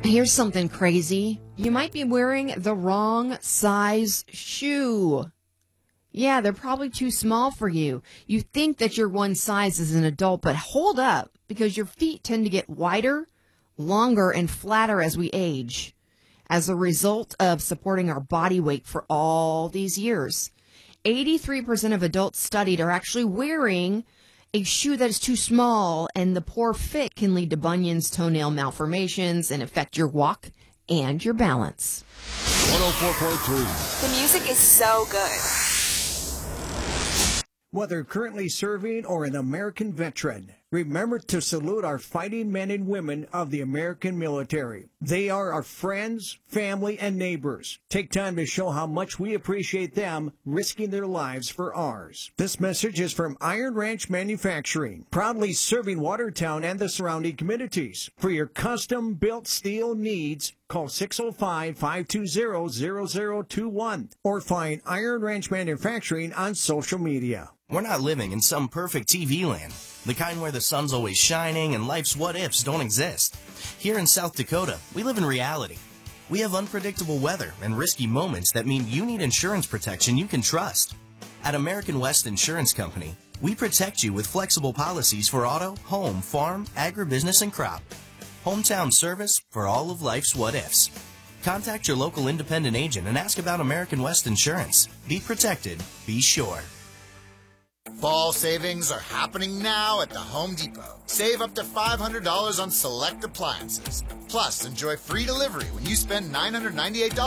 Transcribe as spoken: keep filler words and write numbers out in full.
Here's something crazy. You might be wearing the wrong size shoe. Yeah, they're probably too small for you. You think that you're one size as an adult, but hold up, because your feet tend to get wider, longer, and flatter as we age, as a result of supporting our body weight for all these years. eighty-three percent of adults studied are actually wearing a shoe that is too small, and the poor fit can lead to bunions, toenail malformations, and affect your walk and your balance. one oh four point three. The music is so good. Whether currently serving or an American veteran, remember to salute our fighting men and women of the American military. They are our friends, family, and neighbors. Take time to show how much we appreciate them risking their lives for ours. This message is from Iron Ranch Manufacturing, proudly serving Watertown and the surrounding communities. For your custom-built steel needs, call six oh five, five two zero, zero zero two one or find Iron Ranch Manufacturing on social media. We're not living in some perfect T V land, the kind where the sun's always shining and life's what-ifs don't exist. Here in South Dakota, we live in reality. We have unpredictable weather and risky moments that mean you need insurance protection you can trust. At American West Insurance Company, we protect you with flexible policies for auto, home, farm, agribusiness, and crop. Hometown service for all of life's what-ifs. Contact your local independent agent and ask about American West Insurance. Be protected. Be sure. Fall savings are happening now at the Home Depot. Save up to five hundred dollars on select appliances. Plus, enjoy free delivery when you spend nine hundred ninety-eight dollars